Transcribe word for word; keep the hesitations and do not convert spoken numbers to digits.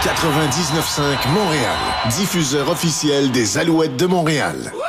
quatre-vingt-dix-neuf cinq Montréal, diffuseur officiel des Alouettes de Montréal.